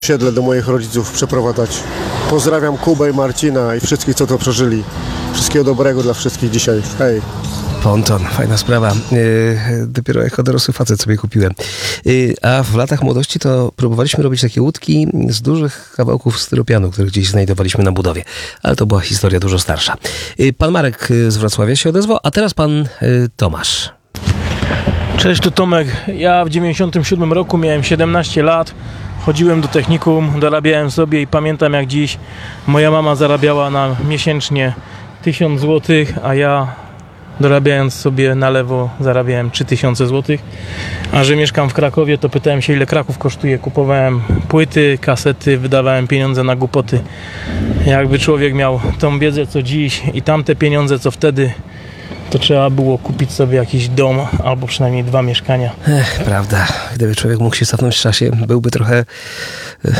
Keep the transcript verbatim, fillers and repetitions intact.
osiedle do moich rodziców przeprowadzać. Pozdrawiam Kubę i Marcina i wszystkich, co to przeżyli. Wszystkiego dobrego dla wszystkich dzisiaj. Hej. Ponton, fajna sprawa. Yy, dopiero jako dorosły facet sobie kupiłem. Yy, a w latach młodości to próbowaliśmy robić takie łódki z dużych kawałków styropianu, które gdzieś znajdowaliśmy na budowie. Ale to była historia dużo starsza. Yy, pan Marek z Wrocławia się odezwał, a teraz pan yy, Tomasz. Cześć, tu Tomek. Ja w dziewięćdziesiątym siódmym roku miałem siedemnaście lat. Chodziłem do technikum, dorabiałem sobie i pamiętam jak dziś moja mama zarabiała na miesięcznie tysiąc złotych, a ja dorabiając sobie na lewo zarabiałem trzy tysiące złotych. A że mieszkam w Krakowie, to pytałem się, ile Kraków kosztuje. Kupowałem płyty, kasety, wydawałem pieniądze na głupoty. Jakby człowiek miał tą wiedzę co dziś i tamte pieniądze co wtedy, to trzeba było kupić sobie jakiś dom albo przynajmniej dwa mieszkania. Ech, prawda. Gdyby człowiek mógł się cofnąć w czasie, byłby trochę